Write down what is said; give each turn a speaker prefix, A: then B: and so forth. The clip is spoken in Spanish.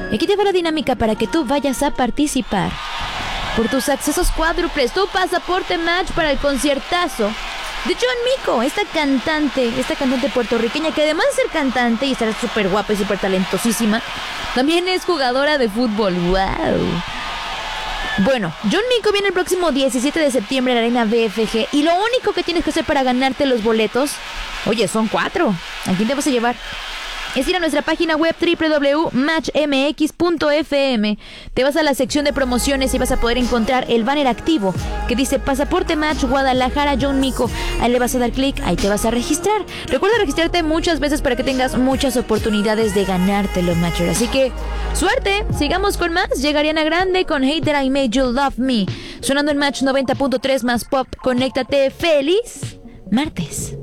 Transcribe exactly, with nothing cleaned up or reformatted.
A: Y aquí te va la dinámica para que tú vayas a participar. Por tus accesos cuádruples, tu pasaporte match para el conciertazo de John Mico, esta cantante, esta cantante puertorriqueña que además de ser cantante y estar súper guapa y súper talentosísima, también es jugadora de fútbol. ¡Wow! Bueno, John Mico viene el próximo diecisiete de septiembre a la Arena B F G y lo único que tienes que hacer para ganarte los boletos, oye, son cuatro. ¿A quién te vas a llevar? Es ir a nuestra página web doble u doble u doble u punto match m x punto f m. Te vas a la sección de promociones y vas a poder encontrar el banner activo que dice Pasaporte Match Guadalajara John Mico. Ahí le vas a dar clic, ahí te vas a registrar. Recuerda registrarte muchas veces para que tengas muchas oportunidades de ganártelo, Matcher. Así que, ¡suerte! Sigamos con más. Llega Ariana Grande con Hate That I Made You Love Me. Sonando en Match noventa punto tres más pop. Conéctate. ¡Feliz martes!